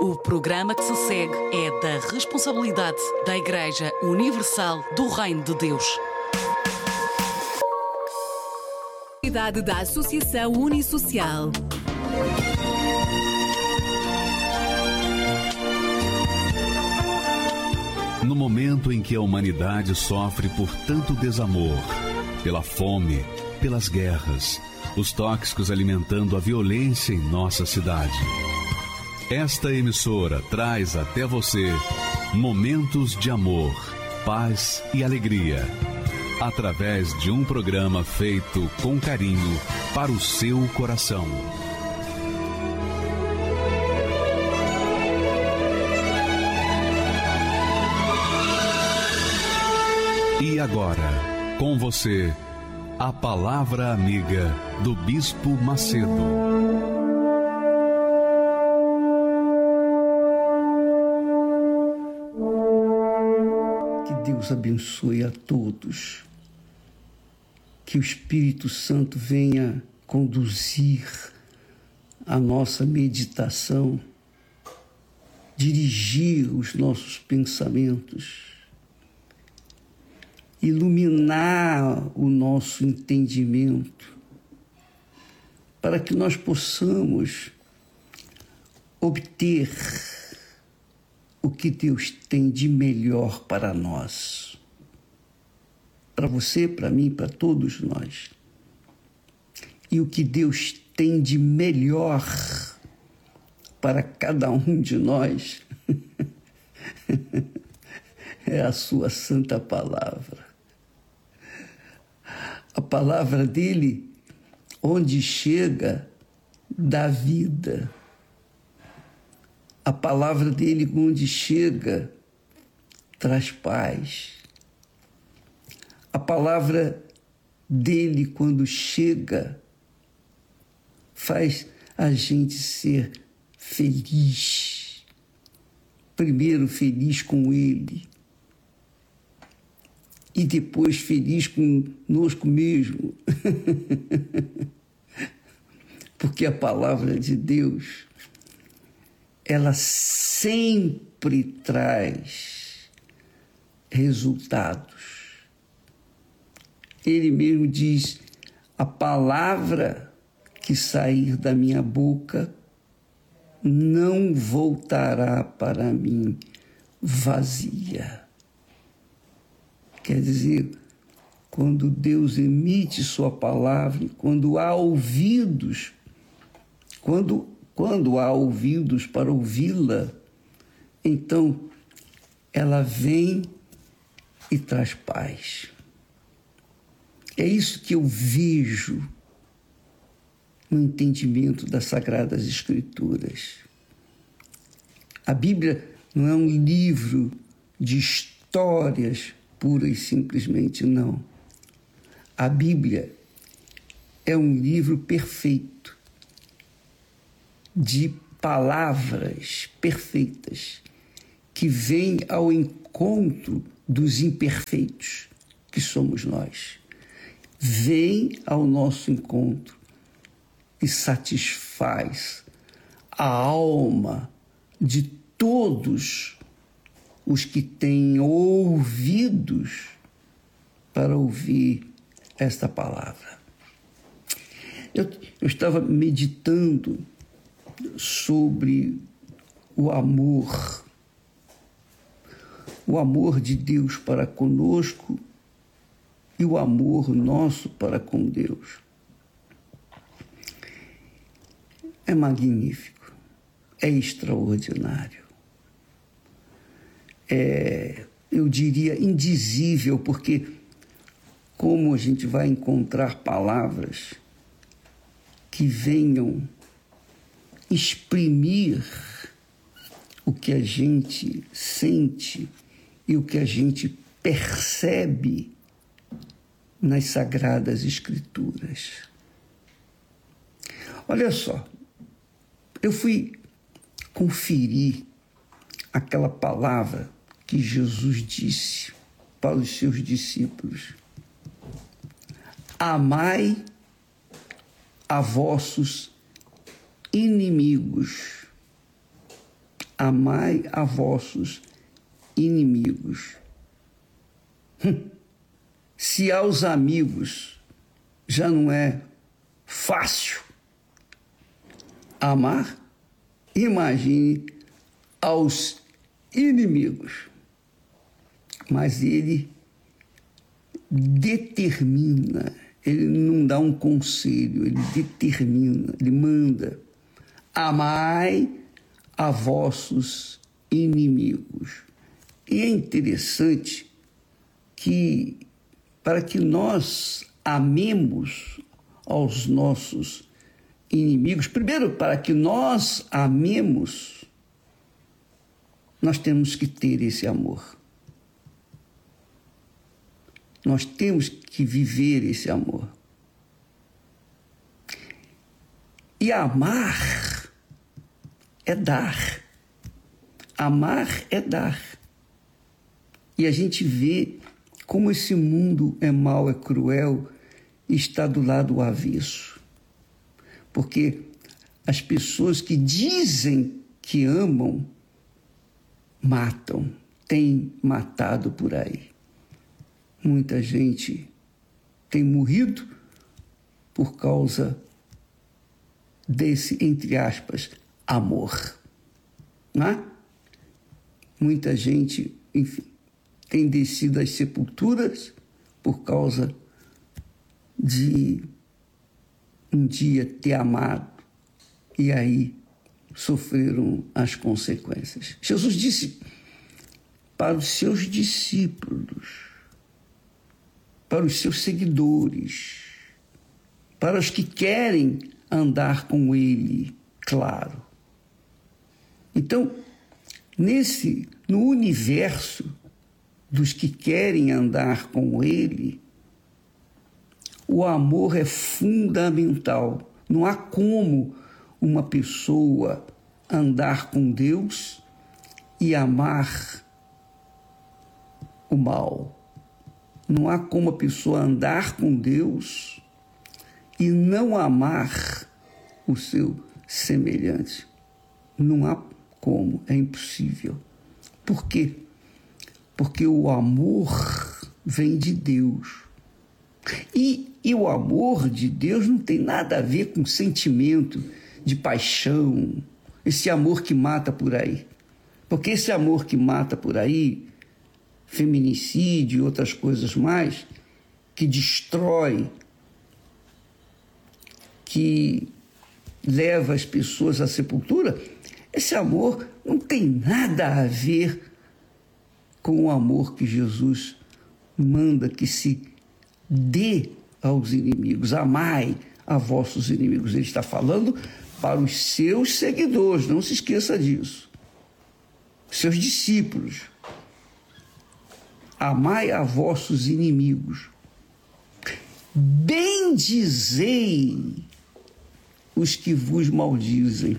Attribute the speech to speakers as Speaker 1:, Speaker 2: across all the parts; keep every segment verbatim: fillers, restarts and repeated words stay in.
Speaker 1: O programa que se segue é da responsabilidade da Igreja Universal do Reino de Deus.
Speaker 2: Unidade da Associação Unisocial.
Speaker 3: No momento em que a humanidade sofre por tanto desamor, pela fome, pelas guerras, os tóxicos alimentando a violência em nossa cidade, esta emissora traz até você momentos de amor, paz e alegria, através de um programa feito com carinho para o seu coração. E agora, com você, a Palavra Amiga do Bispo Macedo.
Speaker 4: Que Deus abençoe a todos. Que o Espírito Santo venha conduzir a nossa meditação, dirigir os nossos pensamentos, iluminar o nosso entendimento, para que nós possamos obter o que Deus tem de melhor para nós. Para você, para mim, para todos nós. E o que Deus tem de melhor para cada um de nós é a sua santa palavra. A palavra dele, onde chega, dá vida. A palavra dele, onde chega, traz paz. A palavra dele, quando chega, faz a gente ser feliz. Primeiro feliz com ele, e depois feliz conosco mesmo. Porque a palavra de Deus, ela sempre traz resultados. Ele mesmo diz: a palavra que sair da minha boca não voltará para mim vazia. Quer dizer, quando Deus emite sua palavra, quando há ouvidos, quando, quando há ouvidos para ouvi-la, então ela vem e traz paz. É isso que eu vejo no entendimento das Sagradas Escrituras. A Bíblia não é um livro de histórias pura e simplesmente, não. A Bíblia é um livro perfeito, de palavras perfeitas, que vem ao encontro dos imperfeitos, que somos nós. Vem ao nosso encontro e satisfaz a alma de todos os que têm ouvidos para ouvir esta palavra. Eu, eu estava meditando sobre o amor, o amor de Deus para conosco e o amor nosso para com Deus. É magnífico, é extraordinário. É, eu diria, indizível, porque como a gente vai encontrar palavras que venham exprimir o que a gente sente e o que a gente percebe nas Sagradas Escrituras. Olha só, eu fui conferir aquela palavra que Jesus disse para os seus discípulos: amai a vossos inimigos, amai a vossos inimigos. Hum. Se aos amigos já não é fácil amar, imagine aos inimigos. Mas ele determina, ele não dá um conselho, ele determina, ele manda: amai a vossos inimigos. E é interessante que, para que nós amemos aos nossos inimigos, primeiro, para que nós amemos, nós temos que ter esse amor. Nós temos que viver esse amor. E amar é dar. Amar é dar. E a gente vê como esse mundo é mau, é cruel, e está do lado avesso. Porque as pessoas que dizem que amam, matam, têm matado por aí. Muita gente tem morrido por causa desse, entre aspas, amor. Não é? Muita gente, enfim, tem descido às sepulturas por causa de um dia ter amado e aí sofreram as consequências. Jesus disse para os seus discípulos, para os seus seguidores, para os que querem andar com ele, claro. Então, nesse, no universo dos que querem andar com ele, o amor é fundamental. Não há como uma pessoa andar com Deus e amar o mal. Não há como a pessoa andar com Deus e não amar o seu semelhante. Não há como, é impossível. Por quê? Porque o amor vem de Deus. E, e o amor de Deus não tem nada a ver com sentimento de paixão, esse amor que mata por aí. Porque esse amor que mata por aí, feminicídio e outras coisas mais, que destrói, que leva as pessoas à sepultura, esse amor não tem nada a ver com o amor que Jesus manda que se dê aos inimigos. Amai a vossos inimigos. Ele está falando para os seus seguidores, não se esqueça disso. Seus discípulos. Amai a vossos inimigos. Bendizei os que vos maldizem.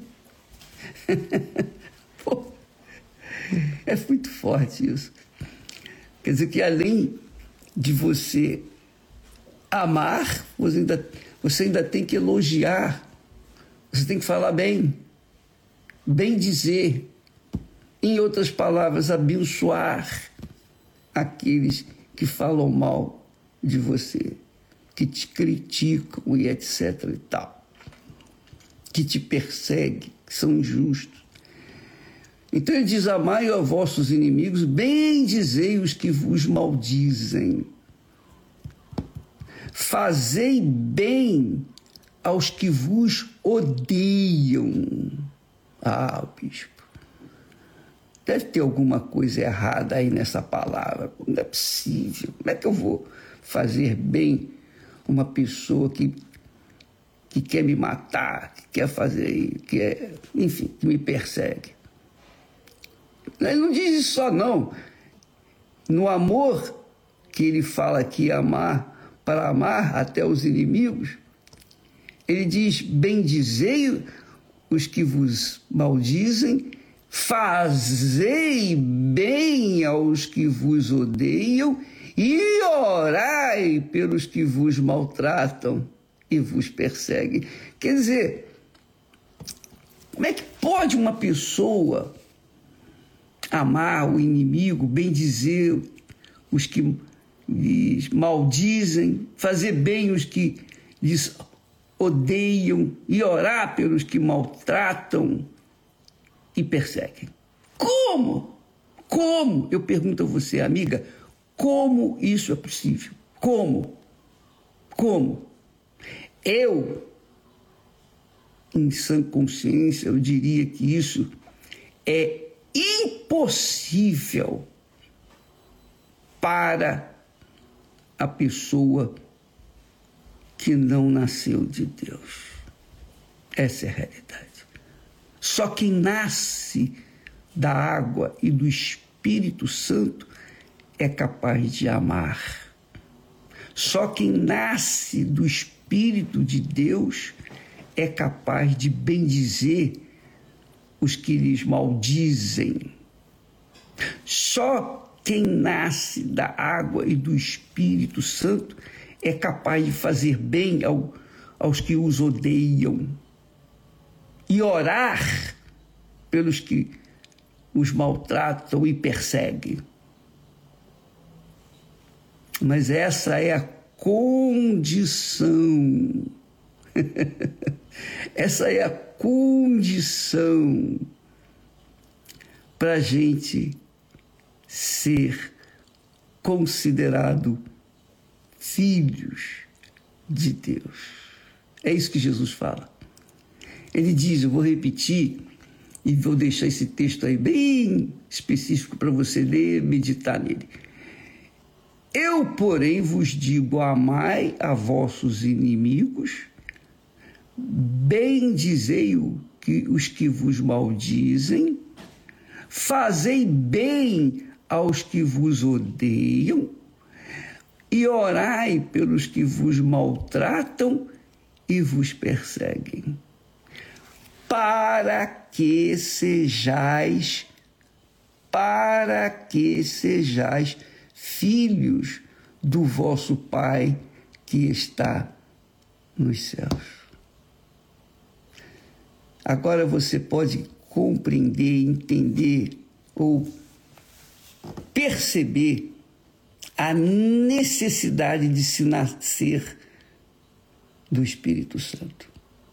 Speaker 4: Pô, é muito forte isso. Quer dizer que além de você amar, você ainda, você ainda tem que elogiar, você tem que falar bem, bem dizer, em outras palavras, abençoar aqueles que falam mal de você, que te criticam e etc e tal, que te perseguem, que são injustos. Então ele diz: amai a vossos inimigos, bendizei os que vos maldizem. Fazei bem aos que vos odeiam. Ah, bispo, deve ter alguma coisa errada aí nessa palavra. Não é possível. Como é que eu vou fazer bem uma pessoa que, que quer me matar, que quer fazer, que é, enfim, que me persegue? Ele não diz isso só, não. No amor que ele fala aqui, amar, para amar até os inimigos, ele diz: bendizei os que vos maldizem, fazei bem aos que vos odeiam e orai pelos que vos maltratam e vos perseguem. Quer dizer, como é que pode pode uma pessoa amar o inimigo, bendizer os que lhes maldizem, fazer bem os que lhes odeiam e orar pelos que maltratam e perseguem? Como? Como? Eu pergunto a você, amiga, como isso é possível? Como? Como? Eu, em sã consciência, eu diria que isso é impossível para a pessoa que não nasceu de Deus. Essa é a realidade. Só quem nasce da água e do Espírito Santo é capaz de amar. Só quem nasce do Espírito de Deus é capaz de bendizer os que lhes maldizem. Só quem nasce da água e do Espírito Santo é capaz de fazer bem ao, aos que os odeiam e orar pelos que os maltratam e perseguem. Mas essa é a condição. Essa é a condição para a gente ser considerado filhos de Deus. É isso que Jesus fala. Ele diz, eu vou repetir e vou deixar esse texto aí bem específico para você ler, meditar nele. Eu, porém, vos digo, amai a vossos inimigos, bendizei os que vos maldizem, fazei bem aos que vos odeiam e orai pelos que vos maltratam e vos perseguem, para que sejais, para que sejais filhos do vosso Pai que está nos céus. Agora você pode compreender, entender ou perceber a necessidade de se nascer do Espírito Santo.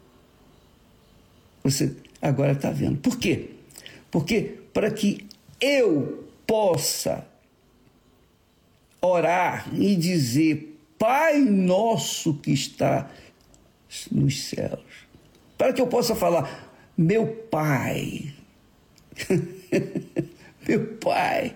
Speaker 4: Você agora está vendo. Por quê? Porque para que eu possa orar e dizer, Pai nosso que está nos céus, para que eu possa falar, meu Pai, meu Pai,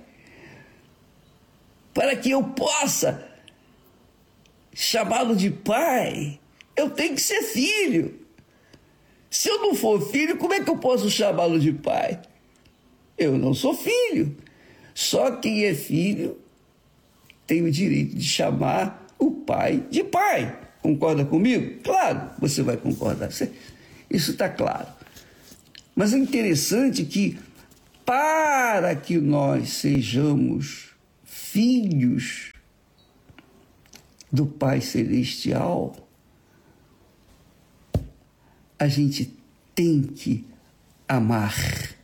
Speaker 4: para que eu possa chamá-lo de Pai, eu tenho que ser filho. Se eu não for filho, como é que eu posso chamá-lo de Pai? Eu não sou filho. Só quem é filho tem o direito de chamar o Pai de Pai. Concorda comigo? Claro, você vai concordar. Isso está claro. Mas é interessante que, para que nós sejamos filhos do Pai Celestial, a gente tem que amar.